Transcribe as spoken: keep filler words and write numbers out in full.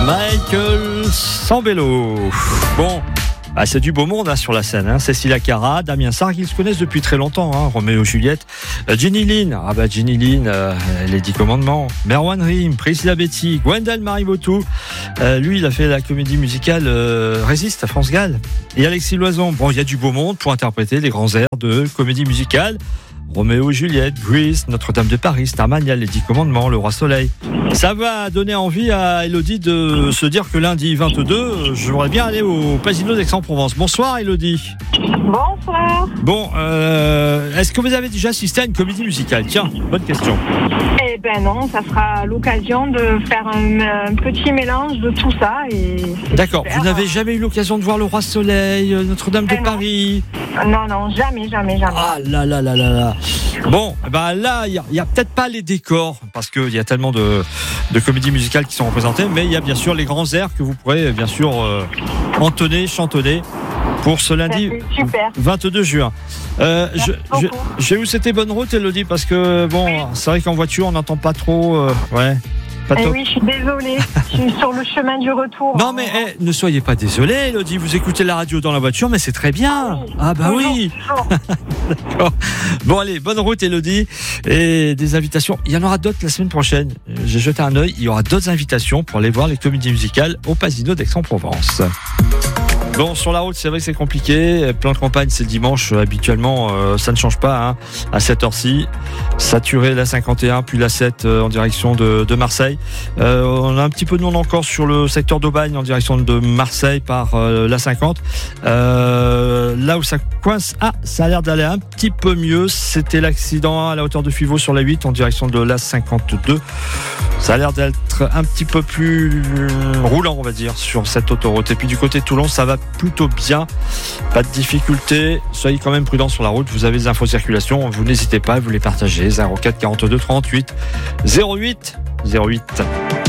Michael Sambello. Bon, ah, c'est du beau monde hein, sur la scène. Hein. Cécilia Cara, Damien Sargue, ils se connaissent depuis très longtemps. Hein. Roméo Juliette, euh, Jenny Lynn, ah bah Jenny Lynn, euh, les Dix Commandements, Merwan Rim, Priscilla Betty, Gwendal Maribotou. Euh, lui, il a fait la comédie musicale euh, Résiste à France Gall. Et Alexis Loison. Bon, il y a du beau monde pour interpréter les grands airs de comédie musicale. Roméo et Juliette, Grease, Notre-Dame de Paris, Starmania, les Dix Commandements, Le Roi Soleil. Ça va donner envie à Elodie de se dire que lundi vingt-deux, je voudrais bien aller au Casino d'Aix-en-Provence. Bonsoir Elodie. Bonsoir. Bon, euh, est-ce que vous avez déjà assisté à une comédie musicale ? Tiens, bonne question. Eh ben non, ça sera l'occasion de faire un, un petit mélange de tout ça. Et D'accord, super. Vous n'avez jamais eu l'occasion de voir Le Roi Soleil, Notre-Dame de Eh non. Paris ? Non, non, jamais, jamais, jamais. Ah là là là là là. Bon, ben là, il n'y a, a peut-être pas les décors, parce qu'il y a tellement de, de comédies musicales qui sont représentées, mais il y a bien sûr les grands airs que vous pourrez bien sûr euh, entonner, chantonner pour ce lundi Super. vingt-deux juin. Euh, je, je, beaucoup. je vais vous souhaiter bonne route, Elodie, parce que bon, Oui. c'est vrai qu'en voiture, on n'entend pas trop. Euh, ouais. Pas Eh top. oui, je suis désolée. Je suis sur le chemin du retour. Non mais eh, ne soyez pas désolé, Elodie, vous écoutez la radio dans la voiture, mais c'est très bien. Ah bah Toujours, oui. toujours. D'accord. Bon allez, bonne route Elodie. Et des invitations, il y en aura d'autres la semaine prochaine. J'ai jeté un œil, il y aura d'autres invitations pour aller voir les comédies musicales au Casino d'Aix-en-Provence. Bon, sur la route, c'est vrai que c'est compliqué. Plan de campagne, c'est le dimanche. Habituellement, euh, ça ne change pas hein, à cette heure-ci. Saturé la cinquante et un, puis la sept euh, en direction de, de Marseille. Euh, on a un petit peu de monde encore sur le secteur d'Aubagne en direction de Marseille par euh, la cinquante. Euh, là où ça coince, ah, ça a l'air d'aller un petit peu mieux. C'était l'accident à la hauteur de Fivaux sur la huit en direction de la cinquante-deux. Ça a l'air d'être un petit peu plus roulant, on va dire, sur cette autoroute. Et puis du côté de Toulon, ça va plutôt bien. Pas de difficulté. Soyez quand même prudents sur la route. Vous avez des infos de circulation. Vous n'hésitez pas à vous les partager. zéro quatre quarante-deux trente-huit zéro huit zéro huit.